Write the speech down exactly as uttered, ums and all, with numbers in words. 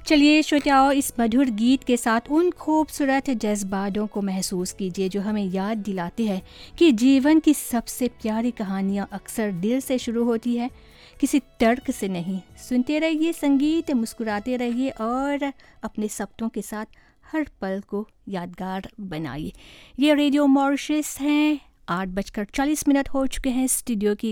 चलिए श्रोताओं, इस मधुर गीत के साथ उन खूबसूरत जज्बातों को महसूस कीजिए जो हमें याद दिलाते हैं कि जीवन की सबसे प्यारी कहानियाँ अक्सर दिल से शुरू होती है, किसी तर्क से नहीं। सुनते रहिए संगीत, मुस्कुराते रहिए और अपने सपनों के साथ हर पल को यादगार बनाइए। ये रेडियो मॉरिशस हैं। आठ बजकर चालीस मिनट हो चुके हैं। स्टूडियो की